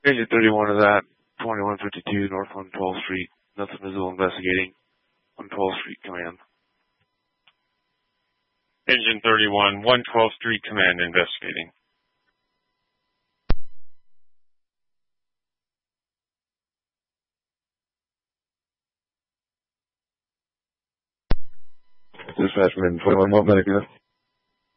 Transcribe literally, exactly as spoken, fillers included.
Engine thirty-one is at twenty-one fifty-two North one twelfth Street. Nothing visible investigating. one twelfth Street Command. Engine thirty-one, one twelfth Street Command investigating. Dispatch from twenty-one, what medic is?